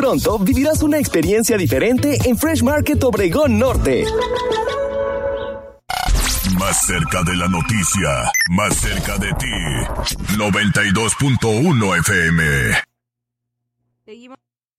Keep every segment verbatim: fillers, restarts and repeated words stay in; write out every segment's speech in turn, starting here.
Pronto vivirás una experiencia diferente en Fresh Market Obregón Norte. Más cerca de la noticia, más cerca de ti. noventa y dos punto uno F M. Seguimos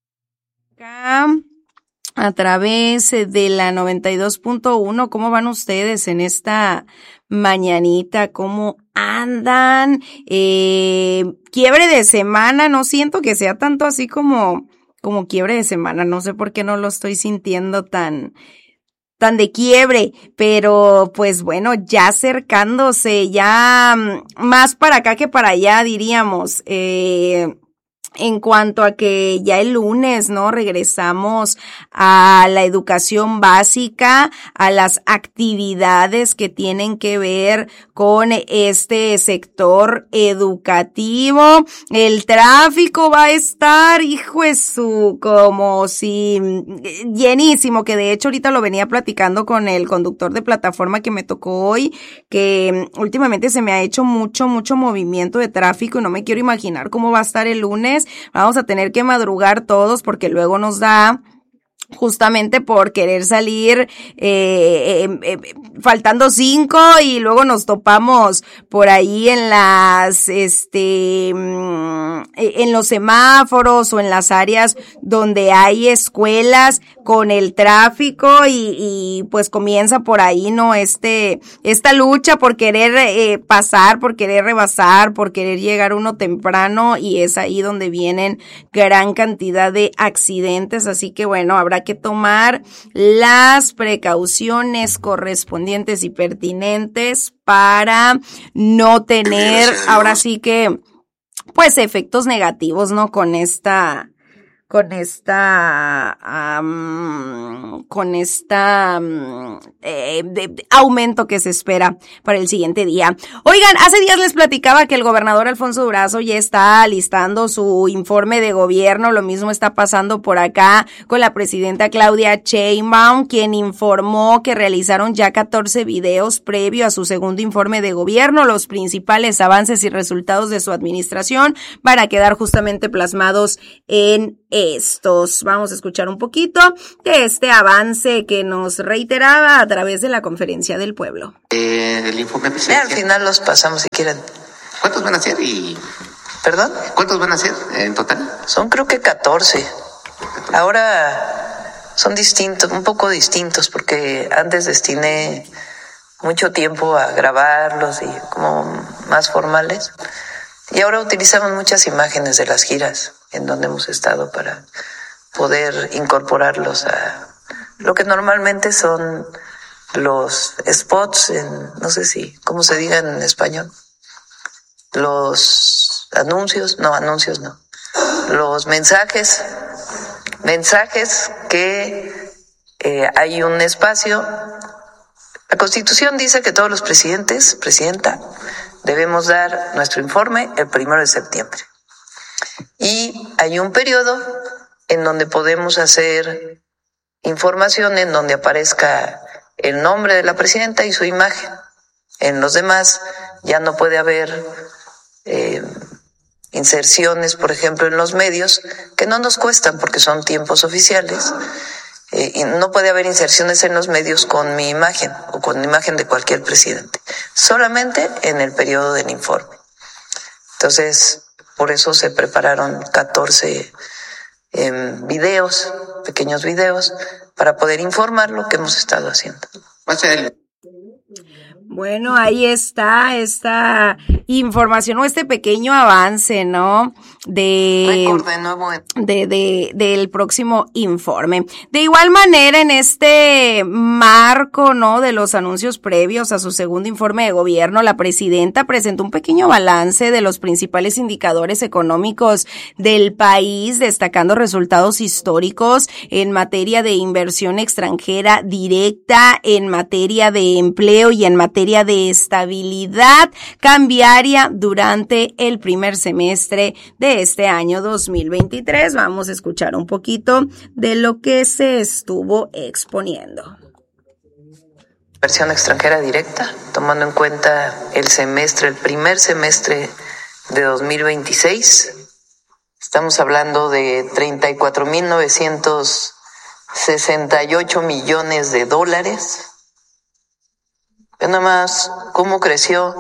acá a través de la noventa y dos punto uno. ¿Cómo van ustedes en esta mañanita? ¿Cómo andan? Eh, quiebre de semana, no siento que sea tanto así como, como quiebre de semana. No sé por qué no lo estoy sintiendo tan, tan de quiebre, pero pues bueno, ya acercándose, ya más para acá que para allá, diríamos. Eh, En cuanto a que ya el lunes, ¿no? Regresamos a la educación básica, a las actividades que tienen que ver con este sector educativo. El tráfico va a estar, hijo de su, como si llenísimo, que de hecho ahorita lo venía platicando con el conductor de plataforma que me tocó hoy, que últimamente se me ha hecho mucho, mucho movimiento de tráfico y no me quiero imaginar cómo va a estar el lunes. Vamos a tener que madrugar todos porque luego nos da justamente por querer salir eh, eh, eh, faltando cinco y luego nos topamos por ahí en las este en los semáforos o en las áreas donde hay escuelas con el tráfico y, y pues comienza por ahí, ¿no? Este esta lucha por querer eh, pasar, por querer rebasar, por querer llegar uno temprano, y es ahí donde vienen gran cantidad de accidentes. Así que bueno, habrá que tomar las precauciones correspondientes y pertinentes para no tener ahora sí que pues efectos negativos, ¿no? Con esta con esta um, con esta um, eh, de, de aumento que se espera para el siguiente día. Oigan, hace días les platicaba que el gobernador Alfonso Durazo ya está listando su informe de gobierno. Lo mismo está pasando por acá con la presidenta Claudia Sheinbaum, quien informó que realizaron ya catorce videos previo a su segundo informe de gobierno, los principales avances y resultados de su administración, para quedar justamente plasmados en estos. Vamos a escuchar un poquito de este avance que nos reiteraba a través de la conferencia del pueblo. Eh, el informe presidencial. Al final los pasamos si quieren. ¿Cuántos van a ser? Y ¿Perdón? ¿Cuántos van a ser en total? Son creo que catorce. Ahora son distintos, un poco distintos, porque antes destiné mucho tiempo a grabarlos y como más formales. Y ahora utilizamos muchas imágenes de las giras en donde hemos estado para poder incorporarlos a lo que normalmente son los spots, en, no sé si, ¿cómo se diga en español? Los anuncios, no, anuncios no. Los mensajes, mensajes que eh, hay un espacio. La Constitución dice que todos los presidentes, presidenta, debemos dar nuestro informe el primero de septiembre. Y hay un periodo en donde podemos hacer información en donde aparezca el nombre de la presidenta y su imagen. En los demás ya no puede haber eh, inserciones, por ejemplo, en los medios, que no nos cuestan porque son tiempos oficiales. Eh, y no puede haber inserciones en los medios con mi imagen o con la imagen de cualquier presidente, solamente en el periodo del informe. Entonces, por eso se prepararon catorce eh, videos, pequeños videos, para poder informar lo que hemos estado haciendo. Bueno, ahí está esta información o este pequeño avance, ¿no? De, de, nuevo. de, de, del próximo informe. De igual manera, en este marco, ¿no? De los anuncios previos a su segundo informe de gobierno, la presidenta presentó un pequeño balance de los principales indicadores económicos del país, destacando resultados históricos en materia de inversión extranjera directa, en materia de empleo y en materia de estabilidad cambiaria durante el primer semestre de este año dos mil veintitrés. Vamos a escuchar un poquito de lo que se estuvo exponiendo. Inversión extranjera directa, tomando en cuenta el semestre, el primer semestre de dos mil veintiséis, Estamos hablando de treinta y cuatro mil novecientos sesenta y ocho millones de dólares. Ve nada más cómo creció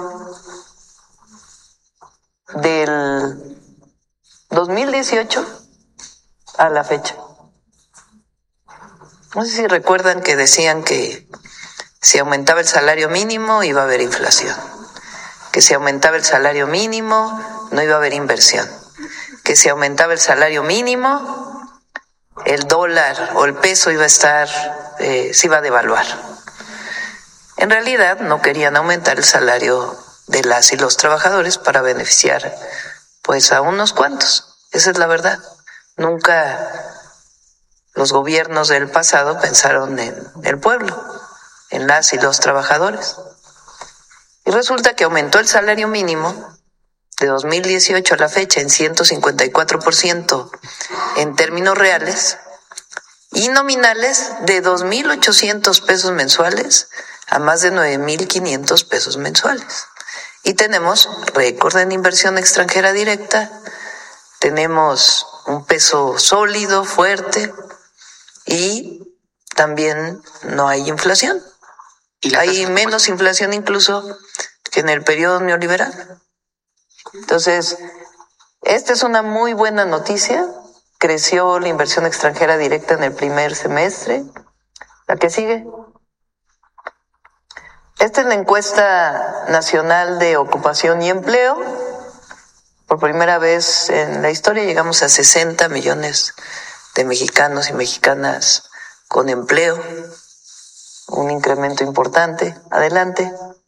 del dos mil dieciocho a la fecha. No sé si recuerdan que decían que si aumentaba el salario mínimo iba a haber inflación, que si aumentaba el salario mínimo no iba a haber inversión, que si aumentaba el salario mínimo el dólar o el peso iba a estar, eh, se iba a devaluar. En realidad no querían aumentar el salario de las y los trabajadores para beneficiar pues a unos cuantos. Esa es la verdad. Nunca los gobiernos del pasado pensaron en el pueblo, en las y los trabajadores. Y resulta que aumentó el salario mínimo de dos mil dieciocho a la fecha en ciento cincuenta y cuatro por ciento en términos reales y nominales de dos mil ochocientos pesos mensuales a más de nueve mil quinientos pesos mensuales. Y tenemos récord en inversión extranjera directa, tenemos un peso sólido, fuerte, y también no hay inflación. ¿Y hay menos inflación incluso que en el periodo neoliberal? Entonces, esta es una muy buena noticia. Creció la inversión extranjera directa en el primer semestre. La que sigue. Esta es la encuesta nacional de ocupación y empleo. Por primera vez en la historia llegamos a sesenta millones de mexicanos y mexicanas con empleo. Un incremento importante. Adelante.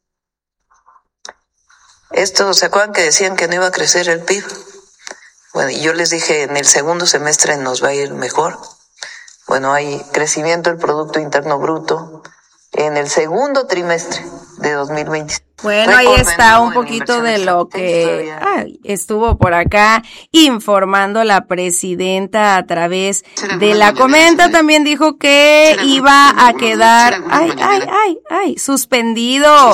Esto, ¿se acuerdan que decían que no iba a crecer el P I B? Bueno, y yo les dije, en el segundo semestre nos va a ir mejor. Bueno, hay crecimiento del Producto Interno Bruto en el segundo trimestre de dos mil veinte. Bueno, ahí está un poquito de lo que ay, estuvo por acá informando la presidenta a través de la comenta. También dijo que iba a quedar, ay, ay, ay, ay, suspendido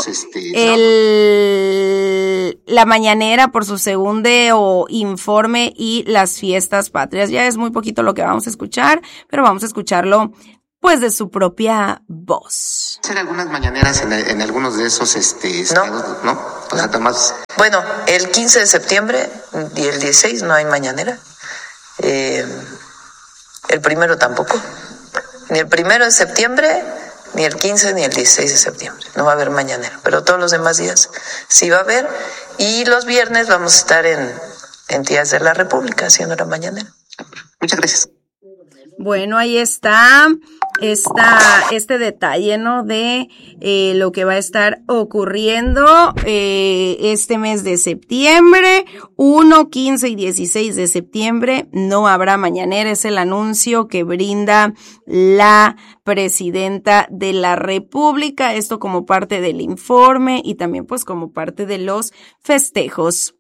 el la mañanera por su segundo informe y las fiestas patrias. Ya es muy poquito lo que vamos a escuchar, pero vamos a escucharlo pues de su propia voz. ¿Hacer algunas mañaneras en, en algunos de esos este, estados? No, ¿no? O sea, Tomás. Bueno, el quince de septiembre y el dieciséis no hay mañanera. Eh, el primero tampoco. Ni el primero de septiembre, ni el quince, ni el dieciséis de septiembre. No va a haber mañanera. Pero todos los demás días sí va a haber. Y los viernes vamos a estar en entidades de la República haciendo la mañanera. Muchas gracias. Bueno, ahí está, está este detalle, ¿no? De eh, lo que va a estar ocurriendo eh, este mes de septiembre, uno, quince y dieciséis de septiembre, no habrá mañanera, es el anuncio que brinda la presidenta de la República, esto como parte del informe y también pues como parte de los festejos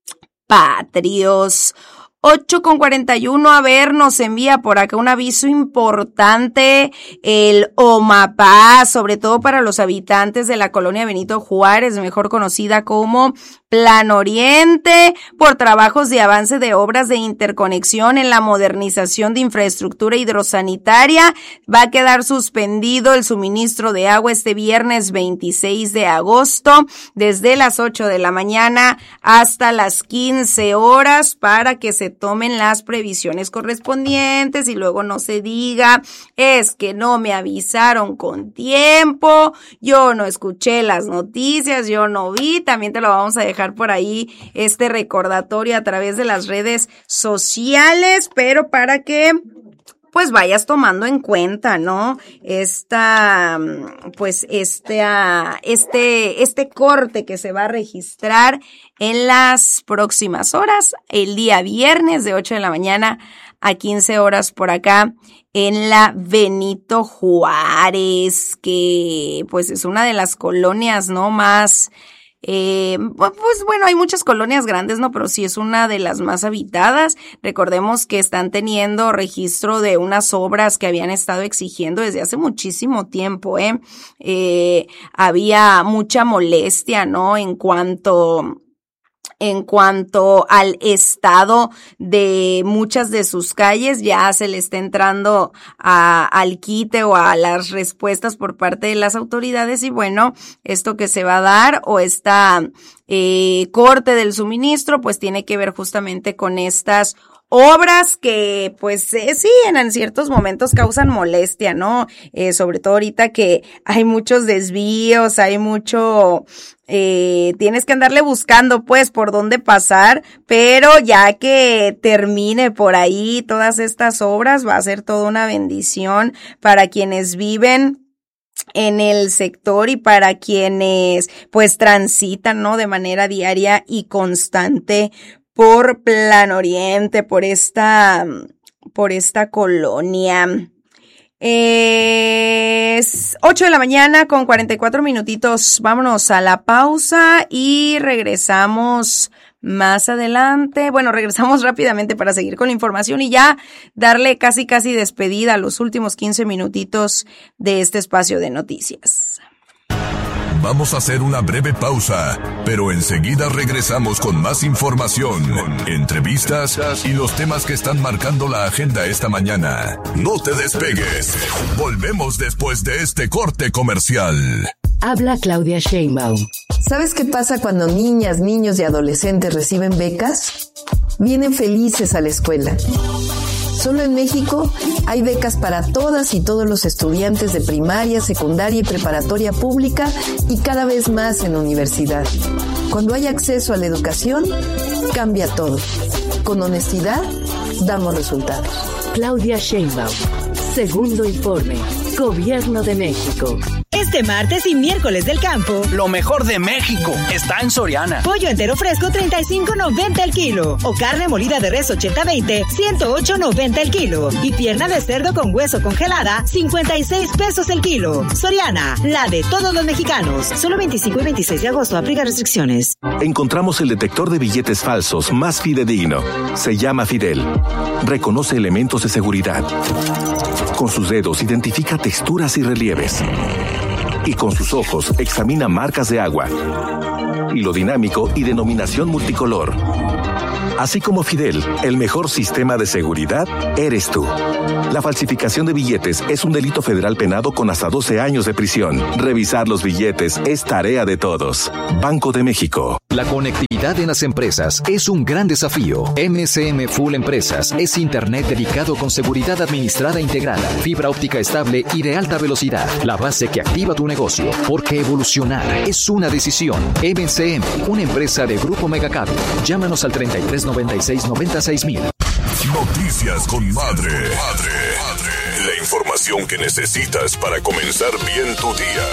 patrios. ocho con cuarenta y uno, a ver, nos envía por acá un aviso importante, el OMAPA, sobre todo para los habitantes de la colonia Benito Juárez, mejor conocida como Plan Oriente, por trabajos de avance de obras de interconexión en la modernización de infraestructura hidrosanitaria. Va a quedar suspendido el suministro de agua este viernes veintiséis de agosto, desde las ocho de la mañana hasta las quince horas, para que se tomen las previsiones correspondientes y luego no se diga, es que no me avisaron con tiempo, yo no escuché las noticias, yo no vi. También te lo vamos a dejar por ahí este recordatorio a través de las redes sociales, pero para que pues vayas tomando en cuenta, ¿no? Esta, pues esta, este, este corte que se va a registrar en las próximas horas, el día viernes de ocho de la mañana a quince horas por acá en la Benito Juárez, que pues es una de las colonias, ¿no? Más Eh, pues bueno, hay muchas colonias grandes, ¿no? Pero sí es una de las más habitadas. Recordemos que están teniendo registro de unas obras que habían estado exigiendo desde hace muchísimo tiempo, ¿eh? Eh, había mucha molestia, ¿no? En cuanto En cuanto al estado de muchas de sus calles, ya se le está entrando a, al quite o a las respuestas por parte de las autoridades y bueno, esto que se va a dar o esta eh, corte del suministro pues tiene que ver justamente con estas obras que pues eh, sí en ciertos momentos causan molestia, ¿no? Eh, sobre todo ahorita que hay muchos desvíos, hay mucho, eh, tienes que andarle buscando pues por dónde pasar, pero ya que termine por ahí todas estas obras va a ser toda una bendición para quienes viven en el sector y para quienes pues transitan, ¿no? De manera diaria y constante por Plan Oriente, por esta, por esta colonia. Es ocho de la mañana con cuarenta y cuatro minutitos. Vámonos a la pausa y regresamos más adelante. Bueno, regresamos rápidamente para seguir con la información y ya darle casi casi despedida a los últimos quince minutitos de este espacio de noticias. Vamos a hacer una breve pausa, pero enseguida regresamos con más información, entrevistas y los temas que están marcando la agenda esta mañana. No te despegues. Volvemos después de este corte comercial. Habla Claudia Sheinbaum. ¿Sabes qué pasa cuando niñas, niños y adolescentes reciben becas? Vienen felices a la escuela. Solo en México hay becas para todas y todos los estudiantes de primaria, secundaria y preparatoria pública y cada vez más en universidad. Cuando hay acceso a la educación, cambia todo. Con honestidad, damos resultados. Claudia Sheinbaum. Segundo informe. Gobierno de México. Este martes y miércoles del campo, lo mejor de México está en Soriana. Pollo entero fresco treinta y cinco noventa el kilo o carne molida de res ochenta veinte ciento ocho noventa el kilo y pierna de cerdo con hueso congelada cincuenta y seis pesos el kilo. Soriana, la de todos los mexicanos. Solo veinticinco y veintiséis de agosto, aplica restricciones. Encontramos el detector de billetes falsos más fidedigno. Se llama Fidel. Reconoce elementos de seguridad. Con sus dedos identifica texturas y relieves. Y con sus ojos examina marcas de agua, hilo dinámico y denominación multicolor. Así como Fidel, el mejor sistema de seguridad eres tú. La falsificación de billetes es un delito federal penado con hasta doce años de prisión. Revisar los billetes es tarea de todos. Banco de México. La conectividad en las empresas es un gran desafío. M C M Full Empresas es internet dedicado con seguridad administrada integrada, fibra óptica estable y de alta velocidad. La base que activa tu negocio, porque evolucionar es una decisión. M C M, una empresa de Grupo Megacable. Llámanos al treinta y tres noventa y seis noventa y seis mil. Noticias con Madre. Madre. La información que necesitas para comenzar bien tu día.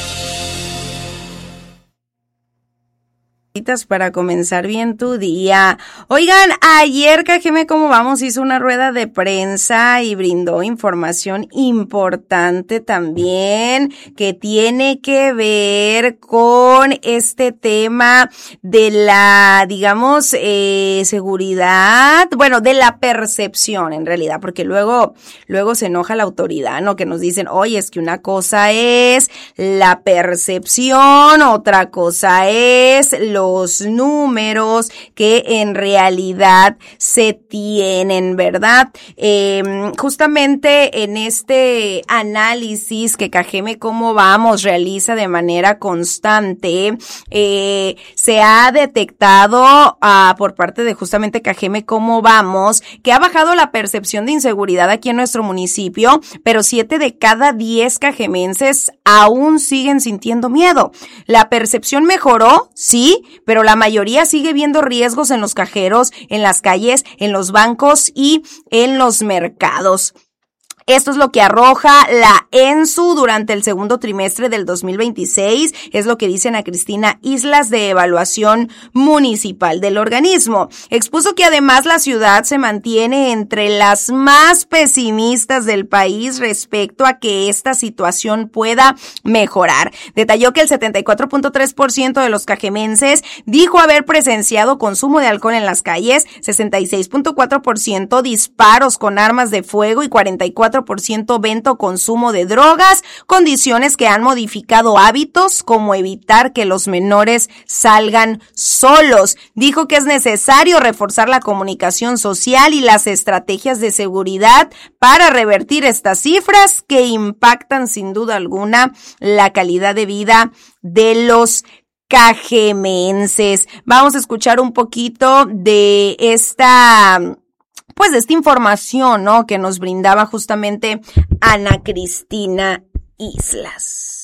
Para comenzar bien tu día. Oigan, ayer K G M Cómo Vamos hizo una rueda de prensa y brindó información importante también que tiene que ver con este tema de la, digamos, eh, seguridad, bueno, de la percepción en realidad, porque luego, luego se enoja la autoridad, ¿no? Que nos dicen, oye, es que una cosa es la percepción, otra cosa es lo los números que en realidad se tienen, ¿verdad? Eh, justamente en este análisis que K G M Cómo Vamos realiza de manera constante, eh, se ha detectado uh, por parte de justamente K G M Cómo Vamos que ha bajado la percepción de inseguridad aquí en nuestro municipio, pero siete de cada diez cajemenses aún siguen sintiendo miedo. La percepción mejoró, sí, pero la mayoría sigue viendo riesgos en los cajeros, en las calles, en los bancos y en los mercados. Esto es lo que arroja la ENSU durante el segundo trimestre del dos mil veintiséis, es lo que dice Ana Cristina Islas de Evaluación Municipal del organismo. Expuso que además la ciudad se mantiene entre las más pesimistas del país respecto a que esta situación pueda mejorar. Detalló que el setenta y cuatro punto tres por ciento de los cajemenses dijo haber presenciado consumo de alcohol en las calles, sesenta y seis punto cuatro por ciento disparos con armas de fuego y cuarenta y cuatro cuatro por ciento venta o consumo de drogas, condiciones que han modificado hábitos como evitar que los menores salgan solos. Dijo que es necesario reforzar la comunicación social y las estrategias de seguridad para revertir estas cifras que impactan sin duda alguna la calidad de vida de los cajemenses. Vamos a escuchar un poquito de esta, pues de esta información, ¿no?, que nos brindaba justamente Ana Cristina Islas.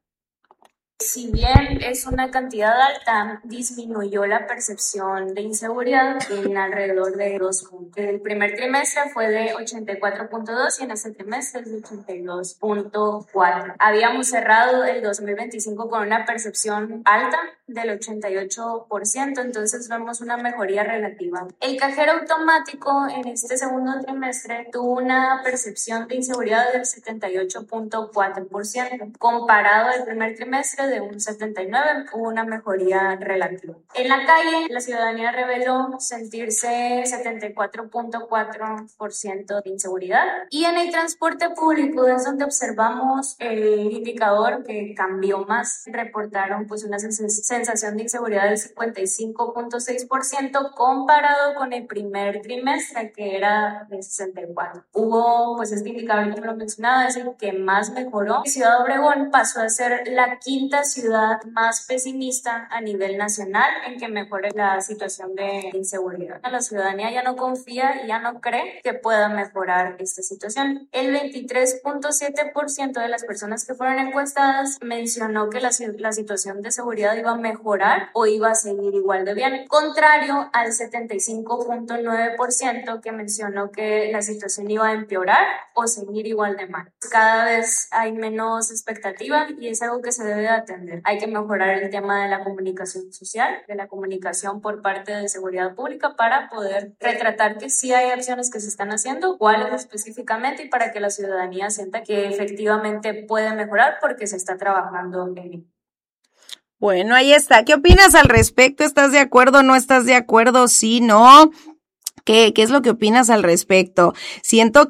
Si bien es una cantidad alta, disminuyó la percepción de inseguridad en alrededor de dos puntos. El primer trimestre fue de ochenta y cuatro punto dos y en este trimestre es de ochenta y dos punto cuatro. Habíamos cerrado el dos mil veinticinco con una percepción alta del ochenta y ocho por ciento, entonces vemos una mejoría relativa. El cajero automático en este segundo trimestre tuvo una percepción de inseguridad del setenta y ocho punto cuatro por ciento, comparado al primer trimestre de un setenta y nueve, hubo una mejoría relativa. En la calle, la ciudadanía reveló sentirse setenta y cuatro punto cuatro por ciento de inseguridad, y en el transporte público es donde observamos el indicador que cambió más. Reportaron pues una sensación de inseguridad del cincuenta y cinco punto seis por ciento comparado con el primer trimestre, que era de sesenta y cuatro. Hubo pues este indicador, como lo mencionaba, es el que más mejoró. Ciudad Obregón pasó a ser la quinta ciudad más pesimista a nivel nacional en que mejore la situación de inseguridad. La ciudadanía ya no confía y ya no cree que pueda mejorar esta situación. El veintitrés punto siete por ciento de las personas que fueron encuestadas mencionó que la, la situación de seguridad iba a mejorar o iba a seguir igual de bien, contrario al setenta y cinco punto nueve por ciento que mencionó que la situación iba a empeorar o seguir igual de mal. Cada vez hay menos expectativa y es algo que se debe de atender. Hay que mejorar el tema de la comunicación social, de la comunicación por parte de seguridad pública para poder retratar que sí hay acciones que se están haciendo, cuáles específicamente, y para que la ciudadanía sienta que efectivamente puede mejorar porque se está trabajando en ello. Bueno, ahí está. ¿Qué opinas al respecto? ¿Estás de acuerdo? ¿No estás de acuerdo? ¿Sí? ¿No? ¿Qué, qué es lo que opinas al respecto? Siento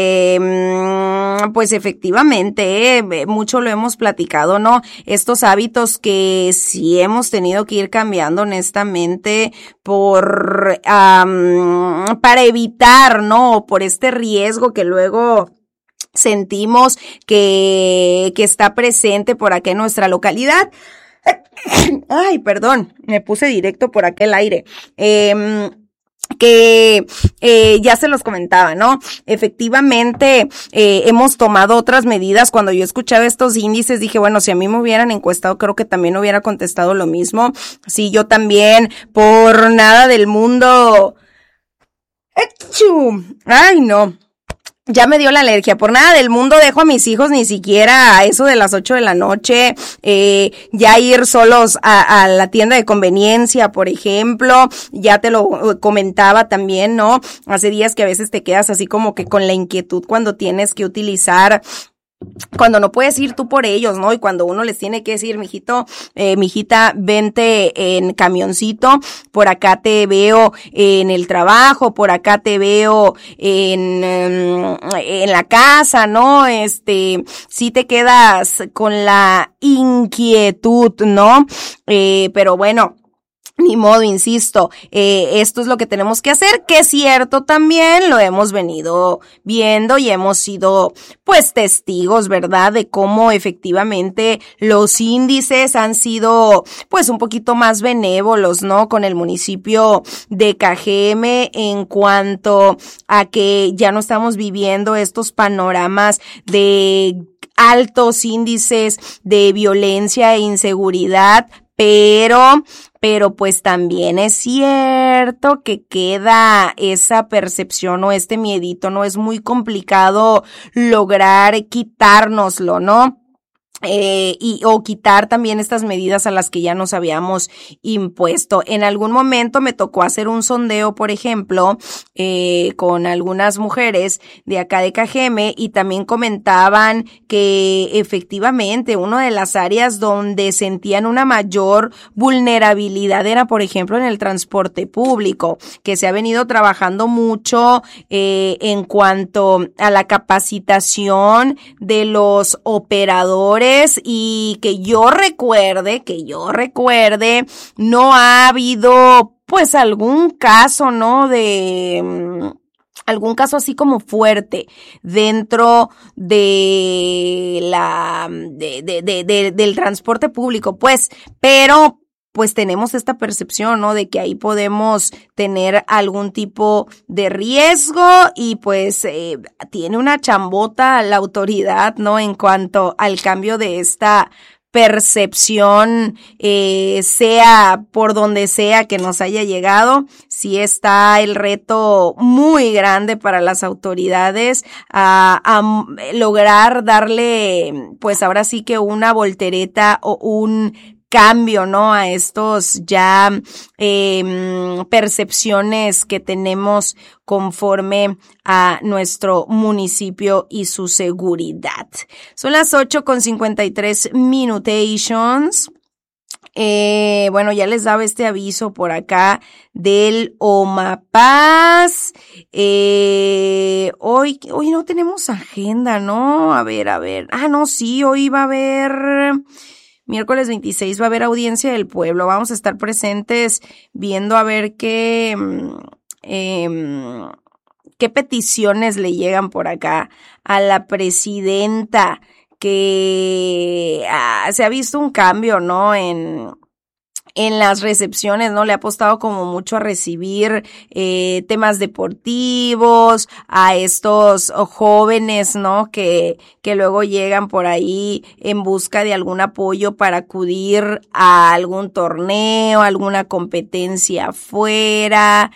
que, pues efectivamente, eh, mucho lo hemos platicado, ¿no? Estos hábitos que sí hemos tenido que ir cambiando honestamente por, um, para evitar, ¿no? Por este riesgo que luego sentimos que, que está presente por acá en nuestra localidad. Ay, perdón, me puse directo por aquel aire. Eh, que eh, ya se los comentaba, ¿no? Efectivamente, eh, hemos tomado otras medidas. Cuando yo escuchaba estos índices, dije, bueno, si a mí me hubieran encuestado, creo que también hubiera contestado lo mismo. Sí, yo también, por nada del mundo. ¡Echú! Ay, no. Ya me dio la alergia. Por nada del mundo dejo a mis hijos ni siquiera a eso de las ocho de la noche, eh, ya ir solos a, a la tienda de conveniencia, por ejemplo. Ya te lo comentaba también, ¿no? Hace días que a veces te quedas así como que con la inquietud cuando tienes que utilizar, cuando no puedes ir tú por ellos, ¿no? Y cuando uno les tiene que decir, mijito, eh, mijita, vente en camioncito, por acá te veo en el trabajo, por acá te veo en, en la casa, ¿no? Este, sí te quedas con la inquietud, ¿no? Eh, pero bueno, ni modo, insisto, eh, esto es lo que tenemos que hacer, que es cierto también, lo hemos venido viendo y hemos sido, pues, testigos, ¿verdad?, de cómo efectivamente los índices han sido, pues, un poquito más benévolos, ¿no?, con el municipio de Cajeme en cuanto a que ya no estamos viviendo estos panoramas de altos índices de violencia e inseguridad, pero, pero pues también es cierto que queda esa percepción o este miedito, ¿no? Es muy complicado lograr quitárnoslo, ¿no? Eh, y o quitar también estas medidas a las que ya nos habíamos impuesto. En algún momento me tocó hacer un sondeo, por ejemplo, eh, con algunas mujeres de acá de Cajeme, y también comentaban que efectivamente una de las áreas donde sentían una mayor vulnerabilidad era, por ejemplo, en el transporte público, que se ha venido trabajando mucho eh, en cuanto a la capacitación de los operadores, y que yo recuerde, que yo recuerde, no ha habido pues algún caso, ¿no? De algún caso así como fuerte dentro de la de, de, de, de del transporte público, pues, pero pues tenemos esta percepción, ¿no? De que ahí podemos tener algún tipo de riesgo, y pues eh, tiene una chambota la autoridad, ¿no? En cuanto al cambio de esta percepción, eh, sea por donde sea que nos haya llegado. Sí está el reto muy grande para las autoridades a, a lograr darle, pues ahora sí que una voltereta o un cambio, ¿no? A estos ya eh, percepciones que tenemos conforme a nuestro municipio y su seguridad. Son las ocho con cincuenta y tres minutations. Eh, bueno, ya les daba este aviso por acá del OMAPAS. Eh, hoy, hoy no tenemos agenda, ¿no? A ver, a ver. Ah, no, sí, hoy va a haber... Miércoles veintiséis va a haber audiencia del pueblo. Vamos a estar presentes viendo a ver qué, eh, qué peticiones le llegan por acá a la presidenta, que ah, se ha visto un cambio, ¿no? En... en las recepciones, ¿no? Le ha apostado como mucho a recibir eh, temas deportivos, a estos jóvenes, ¿no? Que, que luego llegan por ahí en busca de algún apoyo para acudir a algún torneo, alguna competencia afuera.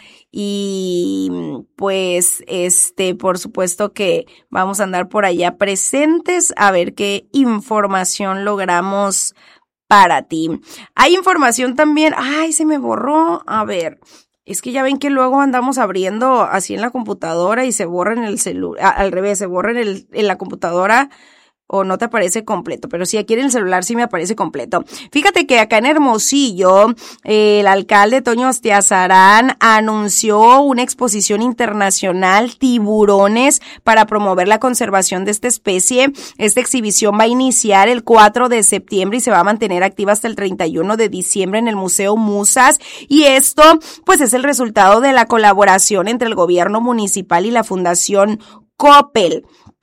Y pues, este, por supuesto que vamos a andar por allá presentes a ver qué información logramos para ti. Hay información también, ay, se me borró, a ver, es que ya ven que luego andamos abriendo así en la computadora y se borra en el celular, al revés, se borra en, el, en la computadora o no te aparece completo, pero si aquí en el celular sí me aparece completo. Fíjate que acá en Hermosillo, eh, el alcalde Toño Astiazarán anunció una exposición internacional Tiburones para promover la conservación de esta especie. Esta exhibición va a iniciar el cuatro de septiembre y se va a mantener activa hasta el treinta y uno de diciembre en el Museo Musas, y esto pues es el resultado de la colaboración entre el gobierno municipal y la Fundación Coppel.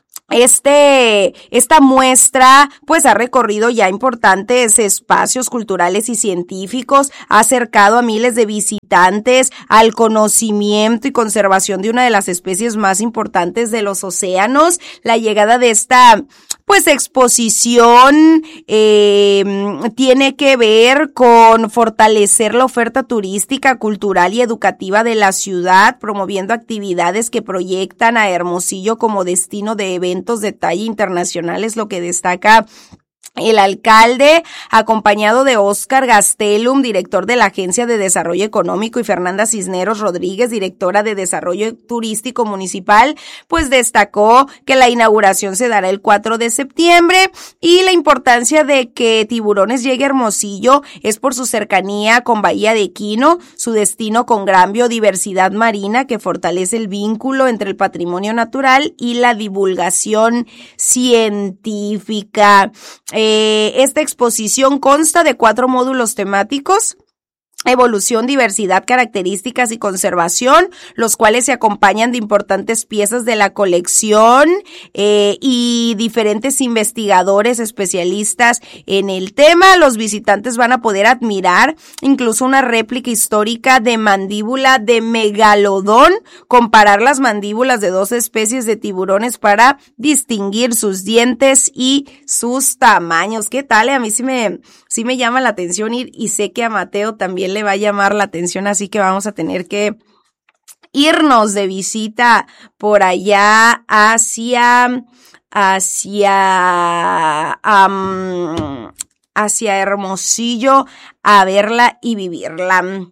Este, esta muestra, pues ha recorrido ya importantes espacios culturales y científicos, ha acercado a miles de visitantes al conocimiento y conservación de una de las especies más importantes de los océanos. La llegada de esta, pues, exposición, eh, tiene que ver con fortalecer la oferta turística, cultural y educativa de la ciudad, promoviendo actividades que proyectan a Hermosillo como destino de eventos de talla internacional, es lo que destaca el alcalde, acompañado de Oscar Gastelum, director de la Agencia de Desarrollo Económico, y Fernanda Cisneros Rodríguez, directora de Desarrollo Turístico Municipal, pues destacó que la inauguración se dará el cuatro de septiembre, y la importancia de que Tiburones llegue a Hermosillo es por su cercanía con Bahía de Quino, su destino con gran biodiversidad marina que fortalece el vínculo entre el patrimonio natural y la divulgación científica. Eh, esta exposición consta de cuatro módulos temáticos: evolución, diversidad, características y conservación, los cuales se acompañan de importantes piezas de la colección eh, y diferentes investigadores especialistas en el tema. Los visitantes van a poder admirar incluso una réplica histórica de mandíbula de megalodón, comparar las mandíbulas de dos especies de tiburones para distinguir sus dientes y sus tamaños. ¿Qué tal? A mí sí me, sí me llama la atención ir, y sé que a Mateo también le va a llamar la atención, así que vamos a tener que irnos de visita por allá hacia hacia, um, hacia Hermosillo a verla y vivirla.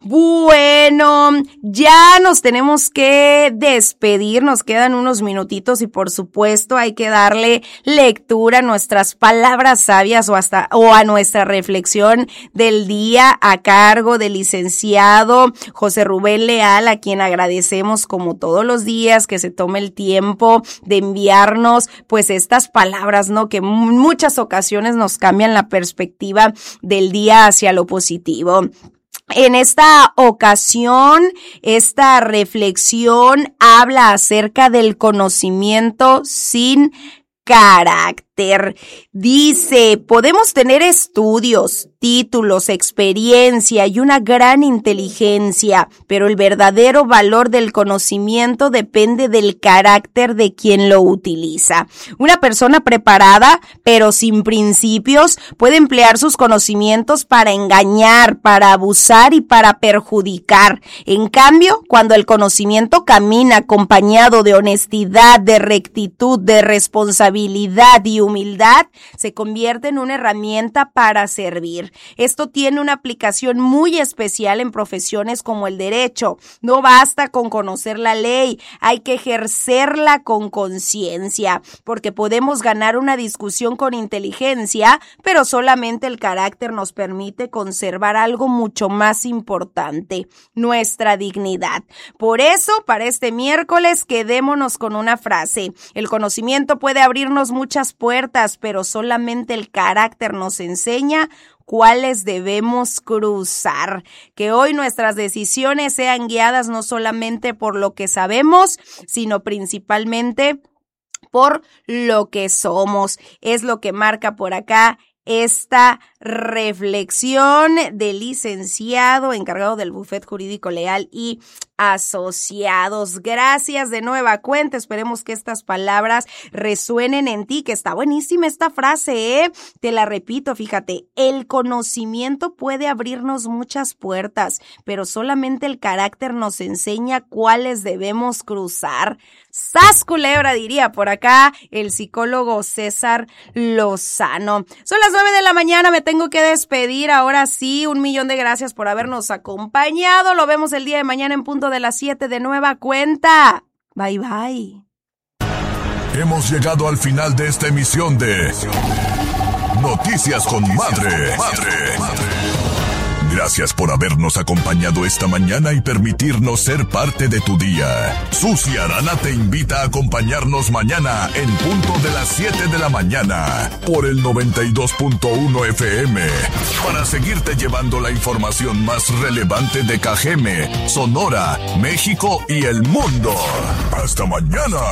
Bueno, ya nos tenemos que despedir, nos quedan unos minutitos y por supuesto hay que darle lectura a nuestras palabras sabias o hasta o a nuestra reflexión del día a cargo del licenciado José Rubén Leal, a quien agradecemos como todos los días que se tome el tiempo de enviarnos pues estas palabras, ¿no? Que en muchas ocasiones nos cambian la perspectiva del día hacia hacia lo positivo. En esta ocasión, esta reflexión habla acerca del conocimiento sin carácter. Dice, podemos tener estudios, títulos, experiencia y una gran inteligencia, pero el verdadero valor del conocimiento depende del carácter de quien lo utiliza. Una persona preparada, pero sin principios, puede emplear sus conocimientos para engañar, para abusar y para perjudicar. En cambio, cuando el conocimiento camina acompañado de honestidad, de rectitud, de responsabilidad y humildad, se convierte en una herramienta para servir. Esto tiene una aplicación muy especial en profesiones como el derecho. No basta con conocer la ley, hay que ejercerla con conciencia, porque podemos ganar una discusión con inteligencia, pero solamente el carácter nos permite conservar algo mucho más importante, nuestra dignidad. Por eso, para este miércoles, quedémonos con una frase. El conocimiento puede abrirnos muchas puertas, pero solamente el carácter nos enseña cuáles debemos cruzar. Que hoy nuestras decisiones sean guiadas no solamente por lo que sabemos, sino principalmente por lo que somos. Es lo que marca por acá esta reflexión del licenciado encargado del Bufet Jurídico Leal y Asociados. Gracias de nueva cuenta. Esperemos que estas palabras resuenen en ti, que está buenísima esta frase, ¿eh? Te la repito, fíjate, el conocimiento puede abrirnos muchas puertas, pero solamente el carácter nos enseña cuáles debemos cruzar. ¡Sas culebra!, diría por acá el psicólogo César Lozano. Son las nueve de la mañana, me tengo que despedir. Ahora sí, un millón de gracias por habernos acompañado. Lo vemos el día de mañana en punto de las siete de nueva cuenta. Bye, bye. Hemos llegado al final de esta emisión de Noticias con Madre. Madre. Gracias por habernos acompañado esta mañana y permitirnos ser parte de tu día. Susi Arana te invita a acompañarnos mañana en punto de las siete de la mañana por el noventa y dos punto uno F M para seguirte llevando la información más relevante de Cajeme, Sonora, México y el mundo. ¡Hasta mañana!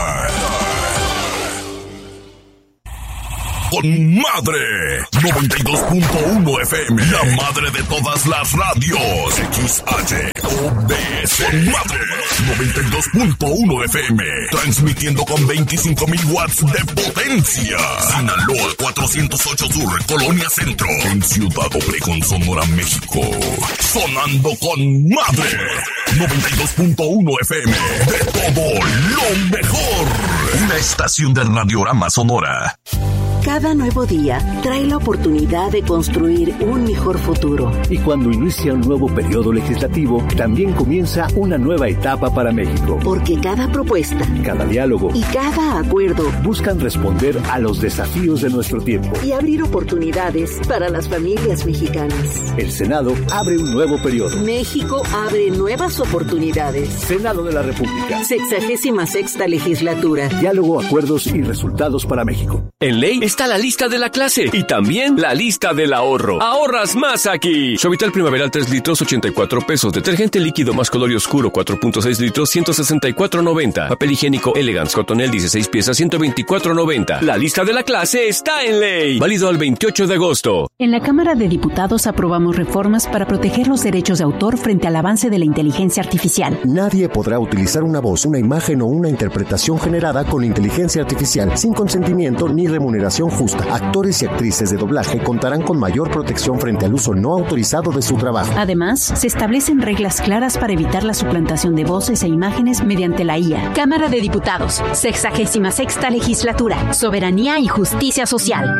Con Madre, noventa y dos punto uno F M, la madre de todas las radios. X H O B S, con Madre, noventa y dos punto uno F M, transmitiendo con veinticinco mil watts de potencia. Sinaloa cuatrocientos ocho Sur, Colonia Centro, en Ciudad Obregón, Sonora, México. Sonando con Madre, noventa y dos punto uno F M, de todo lo mejor. Una estación de Radiorama Sonora. Cada nuevo día trae la oportunidad de construir un mejor futuro. Y cuando inicia un nuevo periodo legislativo, también comienza una nueva etapa para México. Porque cada propuesta, cada diálogo y cada acuerdo buscan responder a los desafíos de nuestro tiempo y abrir oportunidades para las familias mexicanas. El Senado abre un nuevo periodo. México abre nuevas oportunidades. Senado de la República. Sexagésima sexta legislatura. Diálogo, acuerdos y resultados para México. En ley está la lista de la clase y también la lista del ahorro. Ahorras más aquí. Suavitel Primaveral tres litros, ochenta y cuatro pesos. Detergente líquido más color y oscuro cuatro punto seis litros, ciento sesenta y cuatro noventa. Papel higiénico Elegance Cotonel dieciséis piezas, ciento veinticuatro noventa. La lista de la clase está en ley. Válido al veintiocho de agosto. En la Cámara de Diputados aprobamos reformas para proteger los derechos de autor frente al avance de la inteligencia artificial. Nadie podrá utilizar una voz, una imagen o una interpretación generada con inteligencia artificial sin consentimiento ni remuneración remuneración justa. Actores y actrices de doblaje contarán con mayor protección frente al uso no autorizado de su trabajo. Además, se establecen reglas claras para evitar la suplantación de voces e imágenes mediante la I A. Cámara de Diputados, sexagésima sexta legislatura, soberanía y justicia social.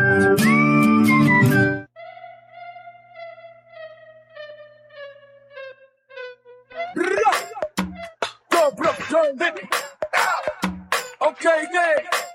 Okay, good.